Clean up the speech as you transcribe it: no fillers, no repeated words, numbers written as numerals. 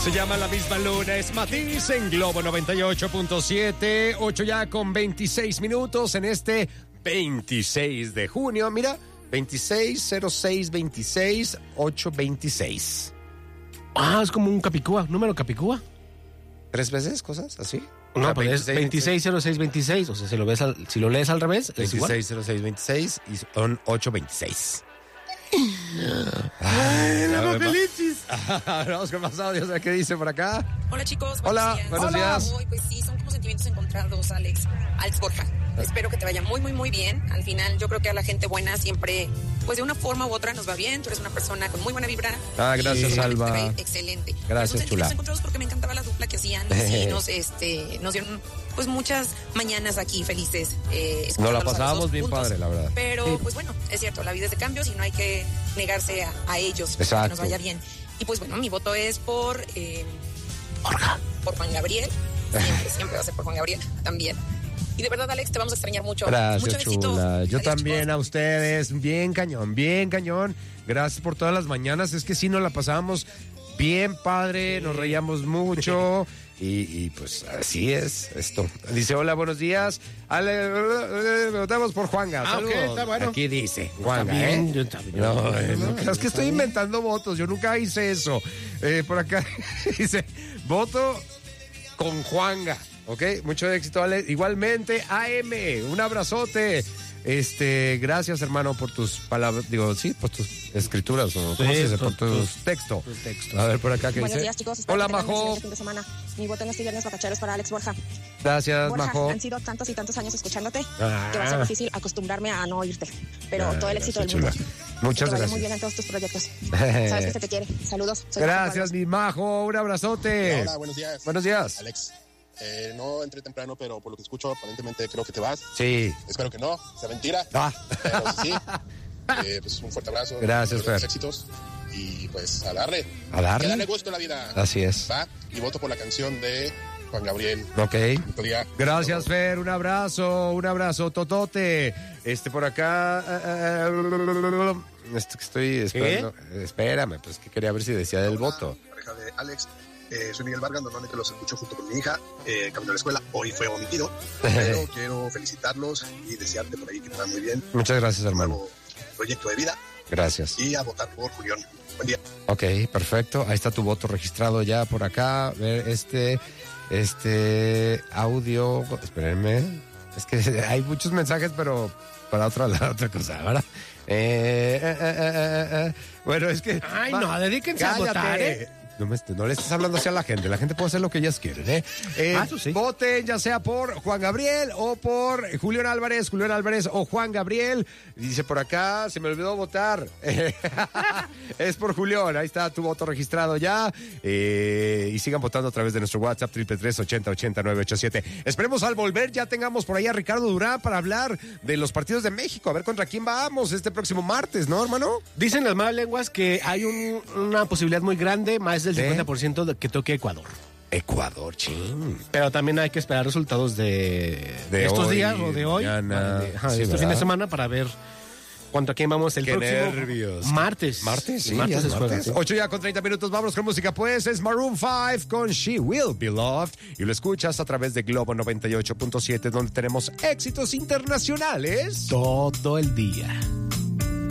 Se llama La Misma Luna, es Matiz en Globo 98.7, 8 ya con 26 minutos en este 26 de junio. Mira, 260626 Es como un Capicúa, número Capicúa. ¿3 veces cosas así? No, pues es 260626, o sea, si lo lees al revés, es igual. 260626 y son 826. ¡Ay, la felices! Vamos con más audios, a ver qué dice por acá. Hola chicos, Hola, buenos días. Hoy, pues sí, son como sentimientos encontrados, Alex Borja. Espero que te vaya muy, muy, muy bien. Al final, yo creo que a la gente buena siempre, pues de una forma u otra nos va bien. Tú eres una persona con muy buena vibra. Gracias, Alba. Excelente. Gracias, chula. Son encontrados porque me encantaba la dupla que hacían. Y nos dieron pues muchas mañanas aquí felices. Nos la pasábamos bien juntos. Padre, la verdad. Pero, pues bueno, es cierto, la vida es de cambios y no hay que negarse a ellos. Exacto. Para que nos vaya bien. Y pues bueno, mi voto es por Juan Gabriel. Siempre va a ser por Juan Gabriel también. Y de verdad, Alex, te vamos a extrañar mucho. Gracias, mucho besito. chula. Yo Adiós, también, chicos. a ustedes. Bien cañón, bien cañón. Gracias por todas las mañanas. Es que sí nos la pasábamos bien padre, nos reíamos mucho. Y pues así es esto. Dice, hola, buenos días. Votamos por Juanga. Saludos. Ok, está bueno. Aquí dice Juanga, También, yo No, es que estoy inventando votos. Yo nunca hice eso. Por acá dice, voto con Juanga. Ok, mucho éxito, Ale. Igualmente, AM, un abrazote. Gracias, hermano, por tus palabras, por tus escrituras, o ¿cómo se dice? Por tus textos. A ver, por acá, ¿qué Buenos dice? días, chicos. Espero Hola, que tengan un Majo. excelente fin de semana. Mi voto en este viernes bacacheros para Alex Borja. Gracias, Borja, Majo. han sido tantos y tantos años escuchándote que va a ser difícil acostumbrarme a no oírte. Pero todo el éxito del mundo. Chula. Muchas que te vaya gracias. muy bien en todos tus proyectos. Sabes que se te quiere. Saludos. Soy Gracias, mi Majo. Un abrazote. Hola, buenos días. Buenos días. Alex, no entré temprano, pero por lo que escucho, aparentemente creo que te vas. Sí. Espero que no, sea mentira. Ah. Pero sí, pues un fuerte abrazo. Gracias, Fer. Éxitos. Y pues a darle. A darle. Que darle gusto en la vida. Así es. Va, y voto por la canción de Juan Gabriel. Ok. Victoria. Gracias, Fer. Un abrazo, totote. Por acá. Esto que estoy esperando. Espérame, pues que quería ver si decía del voto. Pareja de Alex. Soy Miguel Vargas, normalmente los escucho junto con mi hija, camino a la escuela, hoy fue omitido, pero quiero felicitarlos y desearte por ahí que te va muy bien. Muchas gracias, hermano. Nuevo proyecto de vida Gracias. y a votar por Julián. Buen día. Ok, perfecto. Ahí está tu voto registrado ya por acá. A ver, este audio. Espérenme. Es que hay muchos mensajes, pero para otra cosa, ¿verdad? Bueno, es que... Ay, no, dedíquense a votar, No le estés hablando hacia la gente puede hacer lo que ellas quieren, Eso sí. Voten ya sea por Juan Gabriel o por Julián Álvarez o Juan Gabriel. Dice por acá, se me olvidó votar. Es por Julián, ahí está tu voto registrado ya. Y sigan votando a través de nuestro WhatsApp 333-8080-987. Esperemos al volver ya tengamos por ahí a Ricardo Durán para hablar de los partidos de México, a ver contra quién vamos este próximo martes, ¿no, hermano? Dicen las malas lenguas que hay una posibilidad muy grande, más del 50% de que toque Ecuador. Ecuador, ching. Pero también hay que esperar resultados de estos hoy, días o de hoy. mañana. De Sí, este fin ¿verdad? de semana para ver contra quién vamos el Qué próximo nervios. martes. Martes, sí, martes ya es jueves, sí. 8 ya con 30 minutos, vámonos con música, pues es Maroon 5 con She Will Be Loved y lo escuchas a través de Globo 98.7, donde tenemos éxitos internacionales Todo el día.